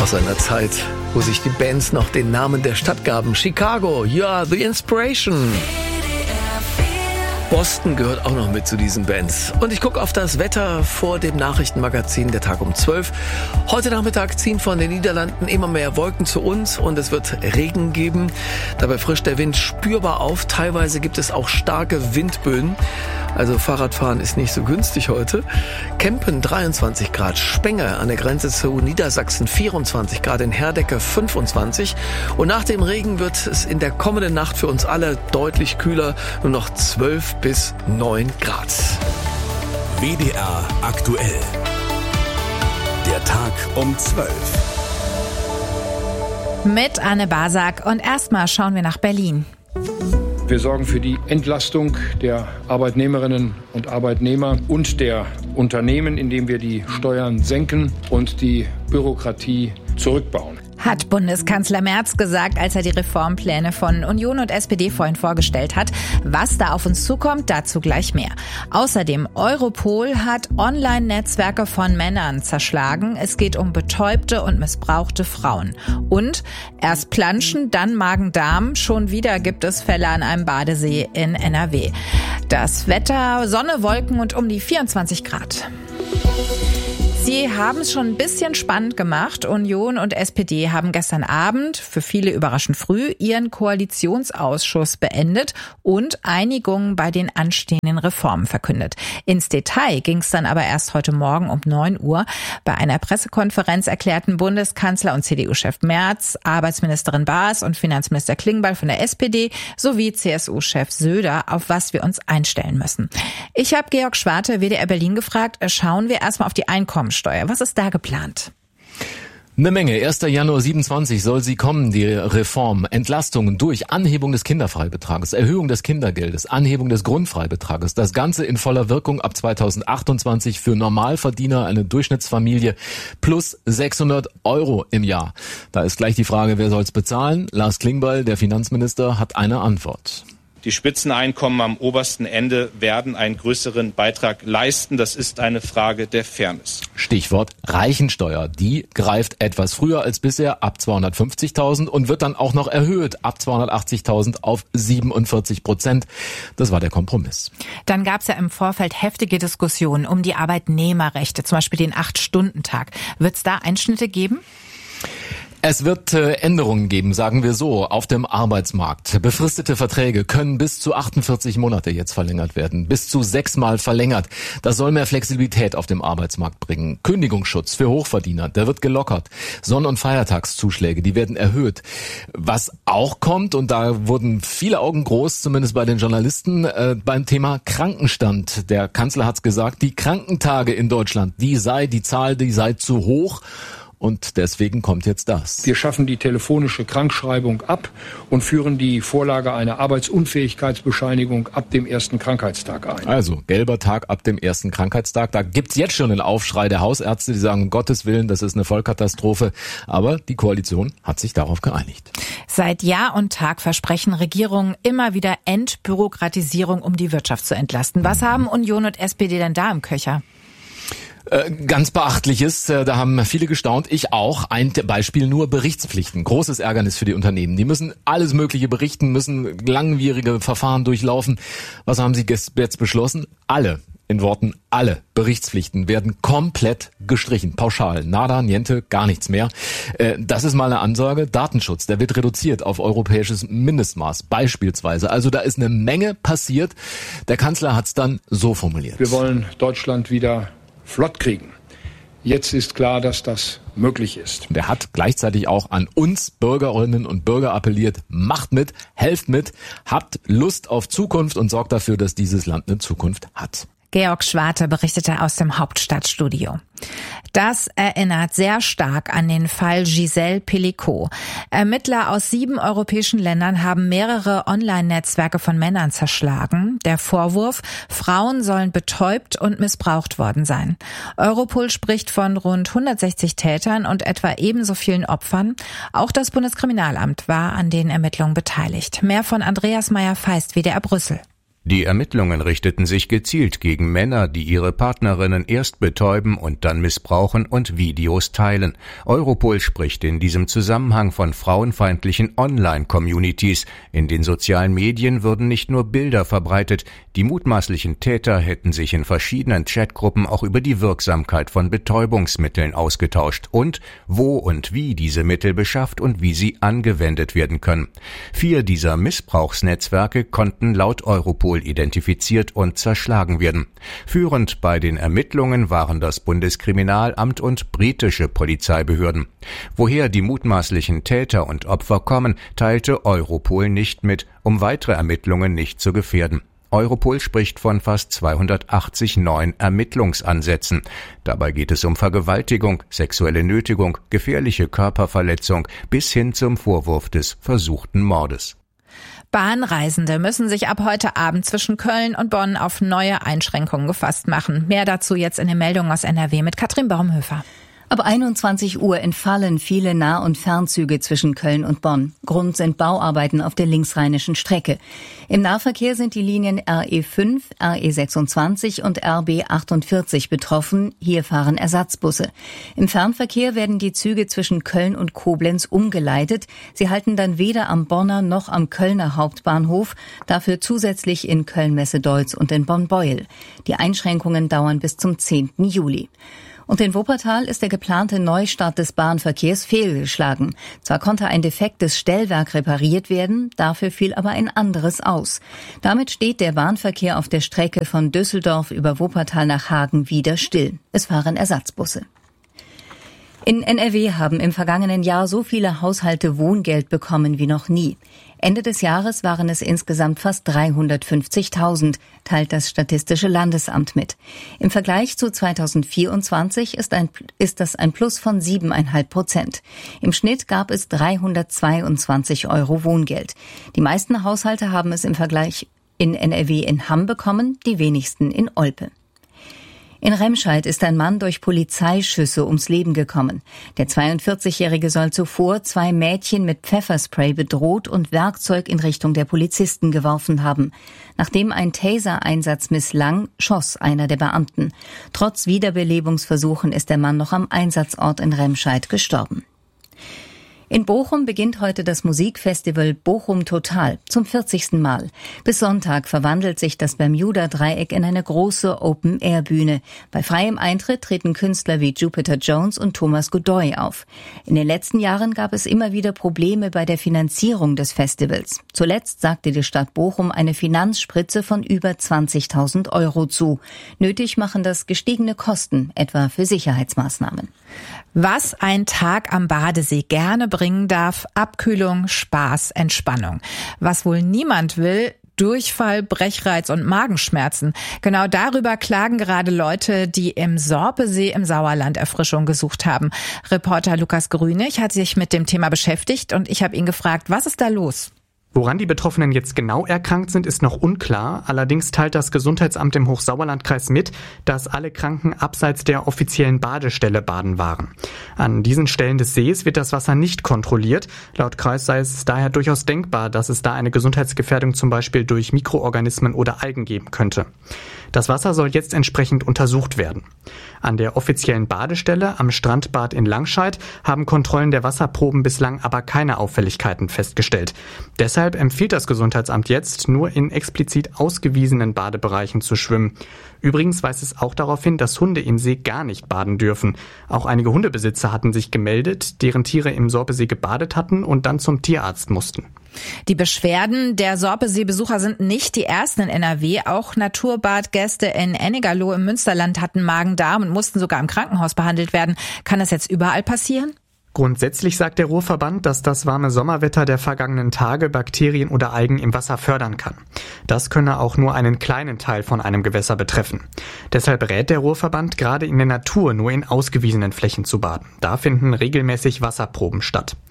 Aus einer Zeit, wo sich die Bands noch den Namen der Stadt gaben. Chicago, you are the inspiration. Boston gehört auch noch mit zu diesen Bands. Und ich gucke auf das Wetter vor dem Nachrichtenmagazin der Tag um 12. Heute Nachmittag ziehen von den Niederlanden immer mehr Wolken zu uns und es wird Regen geben. Dabei frischt der Wind spürbar auf. Teilweise gibt es auch starke Windböen. Also Fahrradfahren ist nicht so günstig heute. Kempen 23 Grad, Spenge an der Grenze zu Niedersachsen 24 Grad, in Herdecke 25. Und nach dem Regen wird es in der kommenden Nacht für uns alle deutlich kühler, nur noch 12 bis 9 Grad. WDR aktuell. Der Tag um 12. Mit Anne Basak und erstmal schauen wir nach Berlin. Wir sorgen für die Entlastung der Arbeitnehmerinnen und Arbeitnehmer und der Unternehmen, indem wir die Steuern senken und die Bürokratie zurückbauen. Hat Bundeskanzler Merz gesagt, als er die Reformpläne von Union und SPD vorhin vorgestellt hat. Was da auf uns zukommt, dazu gleich mehr. Außerdem, Europol hat Online-Netzwerke von Männern zerschlagen. Es geht um betäubte und missbrauchte Frauen. Und erst Planschen, dann Magen-Darm. Schon wieder gibt es Fälle an einem Badesee in NRW. Das Wetter, Sonne, Wolken und um die 24 Grad. Sie haben es schon ein bisschen spannend gemacht. Union und SPD haben gestern Abend, für viele überraschend früh, ihren Koalitionsausschuss beendet und Einigungen bei den anstehenden Reformen verkündet. Ins Detail ging es dann aber erst heute Morgen um 9 Uhr. Bei einer Pressekonferenz erklärten Bundeskanzler und CDU-Chef Merz, Arbeitsministerin Baas und Finanzminister Klingbeil von der SPD sowie CSU-Chef Söder, auf was wir uns einstellen müssen. Ich habe Georg Schwarte, WDR Berlin, gefragt, schauen wir erstmal auf die Einkommensteuer. Was ist da geplant? Eine Menge. 1. Januar 27 soll sie kommen, die Reform. Entlastungen durch Anhebung des Kinderfreibetrages, Erhöhung des Kindergeldes, Anhebung des Grundfreibetrages. Das Ganze in voller Wirkung ab 2028 für Normalverdiener, eine Durchschnittsfamilie, plus 600 € im Jahr. Da ist gleich die Frage, wer soll's bezahlen? Lars Klingbeil, der Finanzminister, hat eine Antwort. Die Spitzeneinkommen am obersten Ende werden einen größeren Beitrag leisten. Das ist eine Frage der Fairness. Stichwort Reichensteuer. Die greift etwas früher als bisher ab 250.000 und wird dann auch noch erhöht ab 280.000 auf 47%. Das war der Kompromiss. Dann gab es ja im Vorfeld heftige Diskussionen um die Arbeitnehmerrechte, zum Beispiel den 8-Stunden-Tag. Wird es da Einschnitte geben? Es wird Änderungen geben, sagen wir so, auf dem Arbeitsmarkt. Befristete Verträge können bis zu 48 Monate jetzt verlängert werden, bis zu 6-mal verlängert. Das soll mehr Flexibilität auf dem Arbeitsmarkt bringen. Kündigungsschutz für Hochverdiener, der wird gelockert. Sonn- und Feiertagszuschläge, die werden erhöht. Was auch kommt, und da wurden viele Augen groß, zumindest bei den Journalisten, beim Thema Krankenstand. Der Kanzler hat's gesagt, die Krankentage in Deutschland, die Zahl sei zu hoch. Und deswegen kommt jetzt das. Wir schaffen die telefonische Krankschreibung ab und führen die Vorlage einer Arbeitsunfähigkeitsbescheinigung ab dem ersten Krankheitstag ein. Also, gelber Tag ab dem ersten Krankheitstag. Da gibt's jetzt schon einen Aufschrei der Hausärzte, die sagen, um Gottes Willen, das ist eine Vollkatastrophe. Aber die Koalition hat sich darauf geeinigt. Seit Jahr und Tag versprechen Regierungen immer wieder Entbürokratisierung, um die Wirtschaft zu entlasten. Was haben Union und SPD denn da im Köcher? Ganz Beachtliches, da haben viele gestaunt, ich auch. Ein Beispiel nur Berichtspflichten. Großes Ärgernis für die Unternehmen. Die müssen alles Mögliche berichten, müssen langwierige Verfahren durchlaufen. Was haben sie jetzt beschlossen? Alle, in Worten alle Berichtspflichten werden komplett gestrichen. Pauschal. Nada, niente, gar nichts mehr. Das ist mal eine Ansage. Datenschutz, der wird reduziert auf europäisches Mindestmaß. Beispielsweise. Also da ist eine Menge passiert. Der Kanzler hat's dann so formuliert. Wir wollen Deutschland wieder flott kriegen. Jetzt ist klar, dass das möglich ist. Der hat gleichzeitig auch an uns Bürgerinnen und Bürger appelliert, macht mit, helft mit, habt Lust auf Zukunft und sorgt dafür, dass dieses Land eine Zukunft hat. Georg Schwarte berichtete aus dem Hauptstadtstudio. Das erinnert sehr stark an den Fall Gisèle Pelicot. Ermittler aus 7 europäischen Ländern haben mehrere Online-Netzwerke von Männern zerschlagen. Der Vorwurf, Frauen sollen betäubt und missbraucht worden sein. Europol spricht von rund 160 Tätern und etwa ebenso vielen Opfern. Auch das Bundeskriminalamt war an den Ermittlungen beteiligt. Mehr von Andreas Meyer-Feist, WDR Brüssel. Die Ermittlungen richteten sich gezielt gegen Männer, die ihre Partnerinnen erst betäuben und dann missbrauchen und Videos teilen. Europol spricht in diesem Zusammenhang von frauenfeindlichen Online-Communities. In den sozialen Medien würden nicht nur Bilder verbreitet, die mutmaßlichen Täter hätten sich in verschiedenen Chatgruppen auch über die Wirksamkeit von Betäubungsmitteln ausgetauscht und wo und wie diese Mittel beschafft und wie sie angewendet werden können. 4 dieser Missbrauchsnetzwerke konnten laut Europol identifiziert und zerschlagen werden. Führend bei den Ermittlungen waren das Bundeskriminalamt und britische Polizeibehörden. Woher die mutmaßlichen Täter und Opfer kommen, teilte Europol nicht mit, um weitere Ermittlungen nicht zu gefährden. Europol spricht von fast 280 neuen Ermittlungsansätzen. Dabei geht es um Vergewaltigung, sexuelle Nötigung, gefährliche Körperverletzung bis hin zum Vorwurf des versuchten Mordes. Bahnreisende müssen sich ab heute Abend zwischen Köln und Bonn auf neue Einschränkungen gefasst machen. Mehr dazu jetzt in den Meldungen aus NRW mit Katrin Baumhöfer. Ab 21 Uhr entfallen viele Nah- und Fernzüge zwischen Köln und Bonn. Grund sind Bauarbeiten auf der linksrheinischen Strecke. Im Nahverkehr sind die Linien RE5, RE26 und RB48 betroffen. Hier fahren Ersatzbusse. Im Fernverkehr werden die Züge zwischen Köln und Koblenz umgeleitet. Sie halten dann weder am Bonner noch am Kölner Hauptbahnhof, dafür zusätzlich in Köln-Messe-Deutz und in Bonn-Beuel. Die Einschränkungen dauern bis zum 10. Juli. Und in Wuppertal ist der geplante Neustart des Bahnverkehrs fehlgeschlagen. Zwar konnte ein defektes Stellwerk repariert werden, dafür fiel aber ein anderes aus. Damit steht der Bahnverkehr auf der Strecke von Düsseldorf über Wuppertal nach Hagen wieder still. Es fahren Ersatzbusse. In NRW haben im vergangenen Jahr so viele Haushalte Wohngeld bekommen wie noch nie. Ende des Jahres waren es insgesamt fast 350.000, teilt das Statistische Landesamt mit. Im Vergleich zu 2024 ist das ein Plus von 7,5%. Im Schnitt gab es 322 € Wohngeld. Die meisten Haushalte haben es im Vergleich in NRW in Hamm bekommen, die wenigsten in Olpe. In Remscheid ist ein Mann durch Polizeischüsse ums Leben gekommen. Der 42-Jährige soll zuvor 2 Mädchen mit Pfefferspray bedroht und Werkzeug in Richtung der Polizisten geworfen haben. Nachdem ein Taser-Einsatz misslang, schoss einer der Beamten. Trotz Wiederbelebungsversuchen ist der Mann noch am Einsatzort in Remscheid gestorben. In Bochum beginnt heute das Musikfestival Bochum Total zum 40. Mal. Bis Sonntag verwandelt sich das Bermuda-Dreieck in eine große Open-Air-Bühne. Bei freiem Eintritt treten Künstler wie Jupiter Jones und Thomas Godoy auf. In den letzten Jahren gab es immer wieder Probleme bei der Finanzierung des Festivals. Zuletzt sagte die Stadt Bochum eine Finanzspritze von über 20.000 € zu. Nötig machen das gestiegene Kosten, etwa für Sicherheitsmaßnahmen. Was ein Tag am Badesee gerne bringen darf: Abkühlung, Spaß, Entspannung. Was wohl niemand will: Durchfall, Brechreiz und Magenschmerzen. Genau darüber klagen gerade Leute, die im Sorpesee im Sauerland Erfrischung gesucht haben. Reporter Lukas Grünig hat sich mit dem Thema beschäftigt und ich habe ihn gefragt, was ist da los? Woran die Betroffenen jetzt genau erkrankt sind, ist noch unklar. Allerdings teilt das Gesundheitsamt im Hochsauerlandkreis mit, dass alle Kranken abseits der offiziellen Badestelle baden waren. An diesen Stellen des Sees wird das Wasser nicht kontrolliert. Laut Kreis sei es daher durchaus denkbar, dass es da eine Gesundheitsgefährdung zum Beispiel durch Mikroorganismen oder Algen geben könnte. Das Wasser soll jetzt entsprechend untersucht werden. An der offiziellen Badestelle am Strandbad in Langscheid haben Kontrollen der Wasserproben bislang aber keine Auffälligkeiten festgestellt. Deshalb empfiehlt das Gesundheitsamt jetzt, nur in explizit ausgewiesenen Badebereichen zu schwimmen. Übrigens weist es auch darauf hin, dass Hunde im See gar nicht baden dürfen. Auch einige Hundebesitzer hatten sich gemeldet, deren Tiere im Sorpesee gebadet hatten und dann zum Tierarzt mussten. Die Beschwerden der Sorpesee-Besucher sind nicht die ersten in NRW. Auch Naturbadgäste in Ennigerloh im Münsterland hatten Magen-Darm und mussten sogar im Krankenhaus behandelt werden. Kann das jetzt überall passieren? Grundsätzlich sagt der Ruhrverband, dass das warme Sommerwetter der vergangenen Tage Bakterien oder Algen im Wasser fördern kann. Das könne auch nur einen kleinen Teil von einem Gewässer betreffen. Deshalb rät der Ruhrverband, gerade in der Natur nur in ausgewiesenen Flächen zu baden. Da finden regelmäßig Wasserproben statt.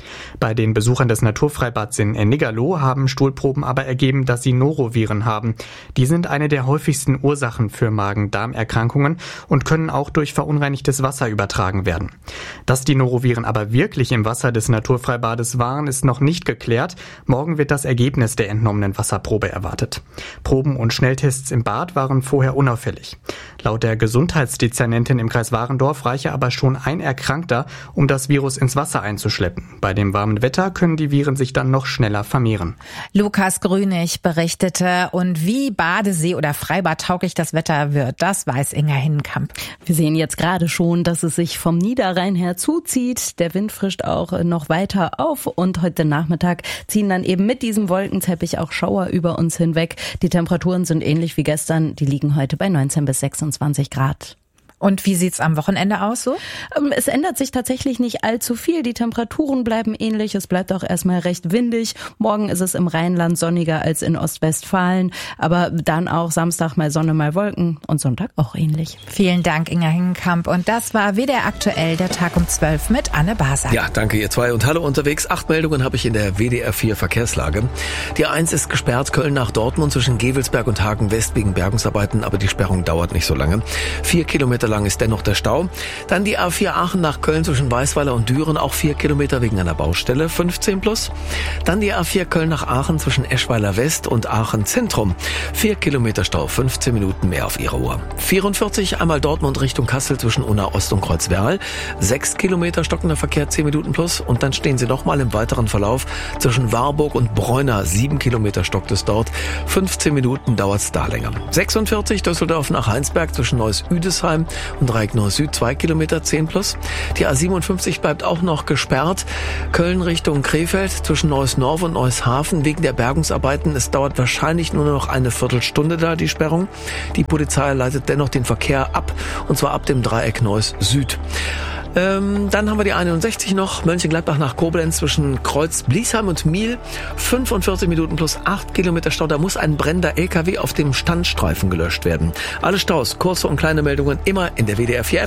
Bei den Besuchern des Naturfreibads in Ennigerloh haben Stuhlproben aber ergeben, dass sie Noroviren haben. Die sind eine der häufigsten Ursachen für Magen-Darm-Erkrankungen und können auch durch verunreinigtes Wasser übertragen werden. Dass die Noroviren aber wirklich im Wasser des Naturfreibades waren, ist noch nicht geklärt. Morgen wird das Ergebnis der entnommenen Wasserprobe erwartet. Proben und Schnelltests im Bad waren vorher unauffällig. Laut der Gesundheitsdezernentin im Kreis Warendorf reiche aber schon ein Erkrankter, um das Virus ins Wasser einzuschleppen. Bei dem warmen Wetter können die Viren sich dann noch schneller vermehren. Lukas Grünig berichtete. Und wie Badesee- oder Freibadtauglich das Wetter wird, das weiß Inga Hinnenkamp. Wir sehen jetzt gerade schon, dass es sich vom Niederrhein her zuzieht. Der Wind frischt auch noch weiter auf und heute Nachmittag ziehen dann eben mit diesem Wolkenteppich auch Schauer über uns hinweg. Die Temperaturen sind ähnlich wie gestern. Die liegen heute bei 19 bis 26 Grad. Und wie sieht's am Wochenende aus so? Es ändert sich tatsächlich nicht allzu viel. Die Temperaturen bleiben ähnlich. Es bleibt auch erstmal recht windig. Morgen ist es im Rheinland sonniger als in Ostwestfalen. Aber dann auch Samstag mal Sonne, mal Wolken und Sonntag auch ähnlich. Vielen Dank, Inga Hinnenkamp. Und das war WDR aktuell, der Tag um 12 mit Anne Baser. Ja, danke ihr zwei und hallo unterwegs. 8 Meldungen habe ich in der WDR 4 Verkehrslage. Die A1 ist gesperrt, Köln nach Dortmund zwischen Gevelsberg und Hagen West wegen Bergungsarbeiten, aber die Sperrung dauert nicht so lange. 4 Kilometer lang ist dennoch der Stau. Dann die A4 Aachen nach Köln zwischen Weißweiler und Düren, auch 4 Kilometer wegen einer Baustelle, 15 plus. Dann die A4 Köln nach Aachen zwischen Eschweiler West und Aachen Zentrum, 4 Kilometer Stau, 15 Minuten mehr auf Ihrer Uhr. 44 einmal Dortmund Richtung Kassel zwischen Unna Ost und Kreuzwerl, 6 Kilometer stockender Verkehr, 10 Minuten plus. Und dann stehen Sie nochmal im weiteren Verlauf zwischen Warburg und Bräuna, 7 Kilometer stockt es dort, 15 Minuten dauert es da länger. 46 Düsseldorf nach Heinsberg zwischen Neuss-Üdesheim und Dreieck Süd 2 Kilometer, 10 plus. Die A57 bleibt auch noch gesperrt. Köln Richtung Krefeld zwischen Neuss-Norf und Neuss-Hafen wegen der Bergungsarbeiten. Es dauert wahrscheinlich nur noch eine Viertelstunde da, die Sperrung. Die Polizei leitet dennoch den Verkehr ab, und zwar ab dem Dreieck Neuss-Süd. Dann haben wir die 61 noch, Mönchengladbach nach Koblenz zwischen Kreuz-Bliesheim und Miel, 45 Minuten plus 8 Kilometer Stau. Da muss ein brennender LKW auf dem Standstreifen gelöscht werden. Alle Staus, kurze und kleine Meldungen immer in der WDR 4 App.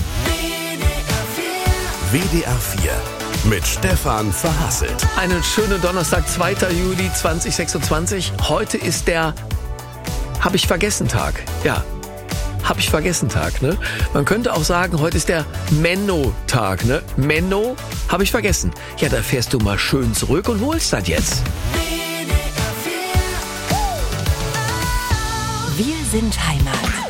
WDR 4 mit Stefan Verhasselt. Einen schönen Donnerstag, 2. Juli 2026. Heute ist der Hab-ich-vergessen-Tag. Ja. Hab-ich-vergessen-Tag, ne? Man könnte auch sagen, heute ist der Menno-Tag, ne? Menno, hab ich vergessen. Ja, da fährst du mal schön zurück und holst das jetzt. Wir sind Heimat.